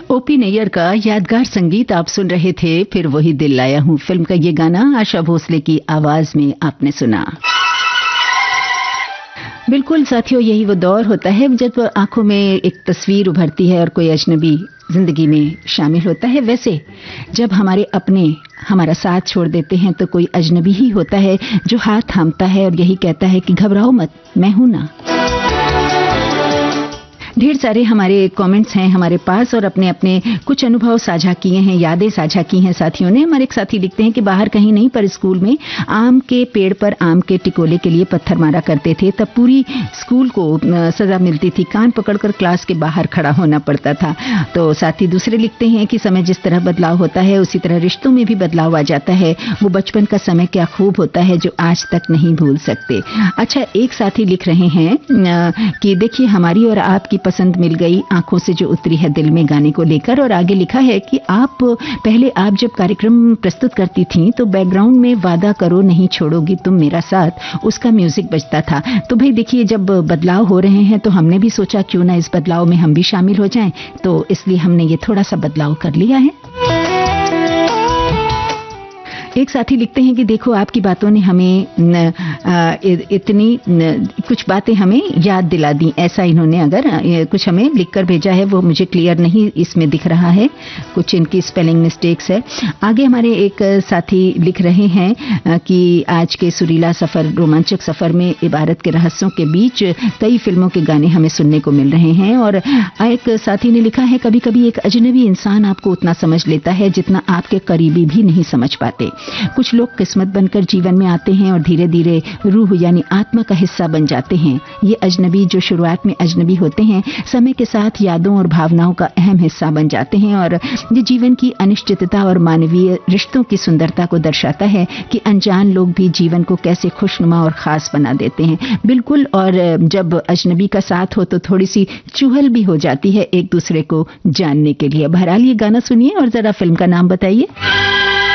OP Nayyar का यादगार संगीत आप सुन रहे थे। फिर वही दिल लाया हूं फिल्म का ये गाना आशा भोसले की आवाज में आपने सुना। बिल्कुल साथियों, यही वो दौर होता है जब आंखों में एक तस्वीर उभरती है और कोई अजनबी जिंदगी में शामिल होता है। वैसे जब हमारे अपने हमारा साथ छोड़ देते हैं तो कोई अजनबी ही होता है जो हाथ थामता है और यही कहता है कि घबराओ मत, मैं हूं ना। ढेर सारे हमारे कमेंट्स हैं हमारे पास और अपने अपने कुछ अनुभव साझा किए हैं, यादें साझा की हैं साथियों ने। हमारे एक साथी लिखते हैं कि बाहर कहीं नहीं पर स्कूल में आम के पेड़ पर आम के टिकोले के लिए पत्थर मारा करते थे, तब पूरी स्कूल को सजा मिलती थी, कान पकड़कर क्लास के बाहर खड़ा होना पड़ता था। तो साथी दूसरे लिखते हैं कि समय जिस तरह बदलाव होता है उसी तरह रिश्तों में भी बदलाव आ जाता है। वो बचपन का समय क्या खूब होता है जो आज तक नहीं भूल सकते। अच्छा, एक साथी लिख रहे हैं कि देखिए हमारी और आपकी पसंद मिल गई, आंखों से जो उतरी है दिल में गाने को लेकर। और आगे लिखा है कि आप जब कार्यक्रम प्रस्तुत करती थीं तो बैकग्राउंड में वादा करो नहीं छोड़ोगी तुम मेरा साथ, उसका म्यूजिक बजता था। तो भाई देखिए, जब बदलाव हो रहे हैं तो हमने भी सोचा क्यों ना इस बदलाव में हम भी शामिल हो जाएं, तो इसलिए हमने ये थोड़ा सा बदलाव कर लिया है। एक साथी लिखते हैं कि देखो आपकी बातों ने हमें इतनी कुछ बातें हमें याद दिला दी। ऐसा इन्होंने अगर कुछ हमें लिखकर भेजा है, वो मुझे क्लियर नहीं इसमें दिख रहा है, कुछ इनकी स्पेलिंग मिस्टेक्स है। आगे हमारे एक साथी लिख रहे हैं कि आज के सुरीला सफर, रोमांचक सफर में इबारत के रहस्यों के बीच कई फिल्मों के गाने हमें सुनने को मिल रहे हैं। और एक साथी ने लिखा है कभी कभी एक अजनबी इंसान आपको उतना समझ लेता है जितना आपके करीबी भी नहीं समझ पाते। कुछ लोग किस्मत बनकर जीवन में आते हैं और धीरे धीरे रूह यानी आत्मा का हिस्सा बन जाते हैं। ये अजनबी जो शुरुआत में अजनबी होते हैं, समय के साथ यादों और भावनाओं का अहम हिस्सा बन जाते हैं। और ये जीवन की अनिश्चितता और मानवीय रिश्तों की सुंदरता को दर्शाता है कि अनजान लोग भी जीवन को कैसे खुशनुमा और खास बना देते हैं। बिल्कुल, और जब अजनबी का साथ हो तो थोड़ी सी चुहल भी हो जाती है एक दूसरे को जानने के लिए। बहरहाल ये गाना सुनिए और जरा फिल्म का नाम बताइए।